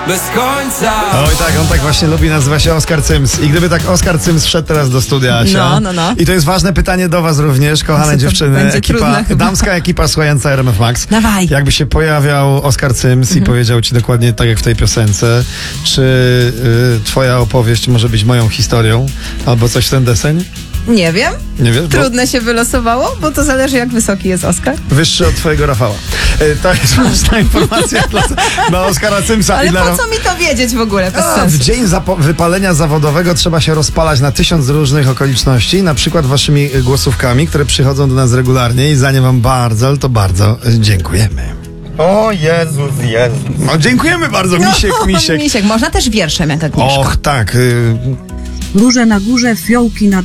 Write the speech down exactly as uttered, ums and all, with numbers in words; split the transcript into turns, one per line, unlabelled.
bez końca.
Oj tak, on tak właśnie lubi, nazywa się Oskar Cyms. I gdyby tak Oskar Cyms wszedł teraz do studia, Asia.
No, no, no.
I to jest ważne pytanie do was również, kochane
To
dziewczyny.
będzie
Ekipa,
trudne chyba.
damska ekipa słuchająca R M F Max.
Dawaj.
Jakby się pojawiał Oskar Cyms
Mhm.
i powiedział ci dokładnie tak jak w tej piosence, czy y, twoja opowieść może być moją historią, albo coś w ten deseń?
Nie wiem.
Nie wiesz? Bo
Trudne się wylosowało, bo to zależy, jak wysoki jest Oskar.
wyższy od twojego Rafała. Y, to jest ważna informacja dla, dla Oskara Cymsa.
Ale
i dla
po co mi to wiedzieć w ogóle? Bez
A, w
sensu.
dzień zapo- wypalenia zawodowego trzeba się rozpalać na tysiąc różnych okoliczności, na przykład waszymi głosówkami, które przychodzą do nas regularnie i za nie wam bardzo, ale to bardzo dziękujemy.
O Jezus, Jezus.
No dziękujemy bardzo, misiek, misiek.
Misiek. Można też wierszem, jak Agnieszka.
Och, tak. Y-
Róże na górze, fiołki na